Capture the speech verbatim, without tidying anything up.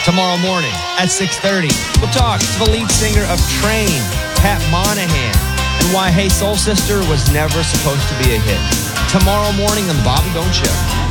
Tomorrow morning at six thirty, we'll talk to the lead singer of Train, Pat Monahan, and why Hey Soul Sister was never supposed to be a hit. Tomorrow morning on The Bobby Bone Show.